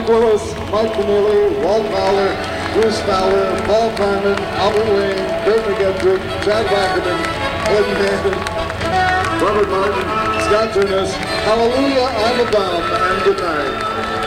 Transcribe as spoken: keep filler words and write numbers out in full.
Mike Willis, Mike Keneally, Walt Fowler, Bruce Fowler, Paul Carmen, Albert Wayne, Kurt McGettrick, Chad Wackerman, Ed Mann, Robert Martin, Scott Turnus. Hallelujah, I'm a bomb, and good night.